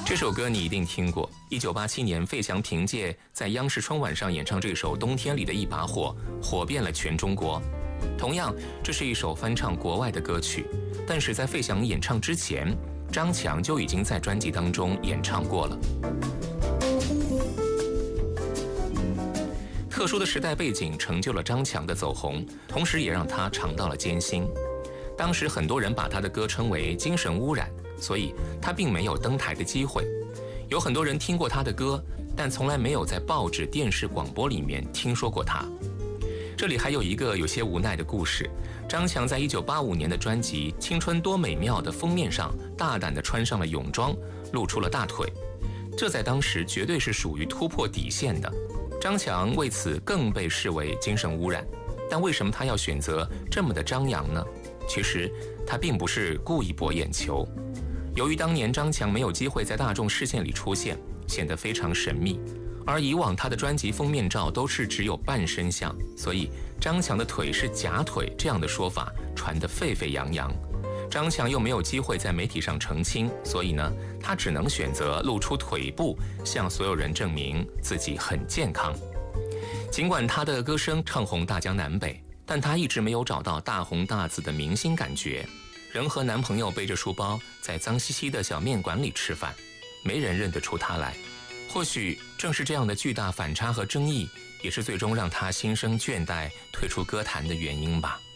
这首歌你一定听过。1987年，费翔凭借在央视春晚上演唱这首《冬天里的一把火》，火遍了全中国。同样，这是一首翻唱国外的歌曲，但是在费翔演唱之前，张强就已经在专辑当中演唱过了。特殊的时代背景成就了张强的走红，同时也让他尝到了艰辛。当时很多人把他的歌称为精神污染，所以他并没有登台的机会。有很多人听过他的歌，但从来没有在报纸、电视、广播里面听说过他。这里还有一个有些无奈的故事：张强在1985年的专辑《青春多美妙》的封面上，大胆地穿上了泳装，露出了大腿，这在当时绝对是属于突破底线的。张强为此更被视为精神污染，但为什么他要选择这么的张扬呢？其实他并不是故意博眼球。由于当年张强没有机会在大众视线里出现，显得非常神秘，而以往他的专辑封面照都是只有半身像，所以张强的腿是假腿这样的说法传得沸沸扬扬。张强又没有机会在媒体上澄清，所以呢，他只能选择露出腿部，向所有人证明自己很健康。尽管他的歌声唱红大江南北，但他一直没有找到大红大紫的明星感觉，仍和男朋友背着书包在脏兮兮的小面馆里吃饭，没人认得出他来。或许正是这样的巨大反差和争议，也是最终让他心生倦怠退出歌坛的原因吧。